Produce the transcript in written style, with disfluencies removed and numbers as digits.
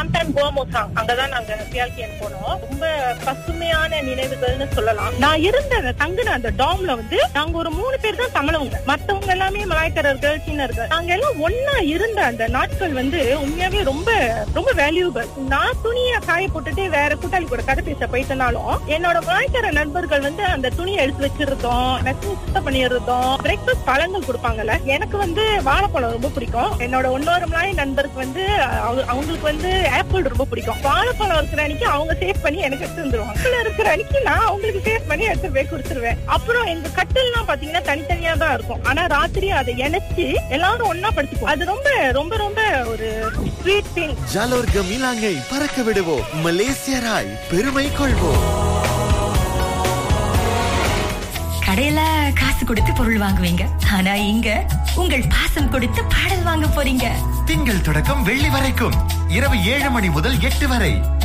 அங்கதான் நாங்க பியால்கியன் போனோம். ரொம்ப பசுமையான நினைவுகள்னு சொல்லலாம். நான் இருந்த தங்குன அந்த டாம்ல வந்து நாங்க ஒரு 3 பேர் தான் தமிழவங்க, மத்தவங்க எல்லாமே மலாய்க்காரர்கள், சீனர்கள். நாங்க எல்லாம் ஒன்னா இருந்த அந்த நாட்கள் வந்து உண்மையாவே ரொம்ப ரொம்ப வேல்யூபிள். நான் துணியை காய போட்டுட்டு வேற கூட்டாளி கூட கதை பேச போயிட்டனாலும் என்னோட மலாய்க்கார நண்பர்கள் வந்து அந்த துணியை எடுத்து வச்சிருந்தோம், சுத்தம் பண்ணிருந்தோம். பிரேக்ஃபாஸ்ட் பழங்கள் கொடுப்பாங்கல்ல, எனக்கு வந்து வாழைப்பழம் ரொம்ப பிடிக்கும். என்னோட இன்னொரு மலாய் நண்பருக்கு வந்து அவங்களுக்கு வந்து ஆப்பிள் ரொம்ப பிடிக்கும். வாழைப்பழம் இருக்கிற அன்னைக்கு அவங்க சேவ் பண்ணி எனக்கு எடுத்து வந்துருவாங்க. ஆப்பிள் இருக்கிற அன்னைக்கு நான் அவங்களுக்கு சேவ் பண்ணி எடுத்து போய் கொடுத்துருவேன். அப்புறம் எங்க கட்டில்லாம் பாத்தீங்கன்னா தனித்தனியா தான் இருக்கும். ஆனா ராத்திரி அதை இணைச்சு எல்லாரும் ஒன்னா படுத்துப்போம். அது ரொம்ப ரொம்ப ரொம்ப ஒரு ஸ்வீட் திங். ஜாலோர் கமிலாங்கை பறக்க விடுவோம், மலேசியராய் பெருமை கொள்வோம். கடையில காசு கொடுத்து பொருள் வாங்குவீங்க, ஆனா இங்க உங்கள் பாசம் கொடுத்து பாடல் வாங்க போறீங்க. திங்கள் தொடக்கம் வெள்ளி வரைக்கும் இரவு 7 மணி முதல் 8 வரை